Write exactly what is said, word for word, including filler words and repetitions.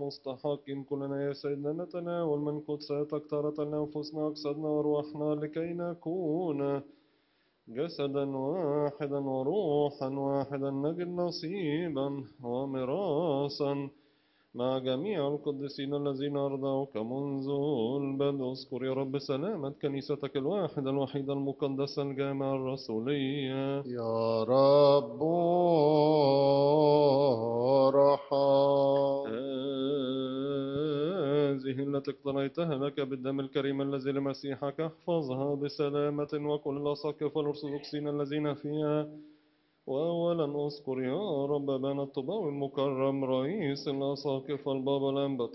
مستحق كلنا يا سيدنا نتناول من قدساتك تارة لأنفسنا وأجسادنا وأرواحنا لكي نكون جسدا واحدا وروحا واحدا نجد نصيبا وميراثا مع جميع القديسين الذين أرضوك منذ البدء. اذكر يا رب سلامة كنيستك الواحدة الوحيدة المقدسة الجامعة الرسولية. يا رب ارحم. هذه التي اقتنيتها لك بالدم الكريم الذي لمسيحك احفظها بسلامة، وكل الأساقفة الأرثوذكسيين الذين فيها. وأولا أذكر يا رب بان الطباوي المكرم رئيس الأساقفة البابا الأنبا